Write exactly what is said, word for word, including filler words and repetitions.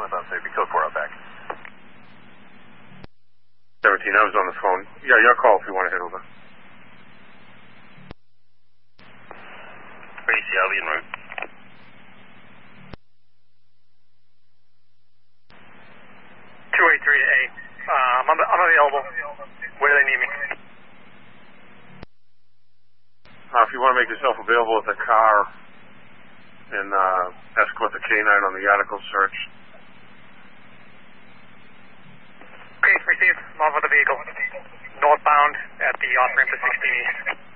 southbound safety, code four out back. seventeen, I was on the phone. Yeah, your call if you want to head over. Tracy, I'll be en route. two eight three to eight. Um, I'm, I'm available. Where do they need me? Uh, if you want to make yourself available with a car and uh, escort the K nine on the article search. Okay, received. I'm off with the vehicle. Northbound at the off-ramp to sixteen East.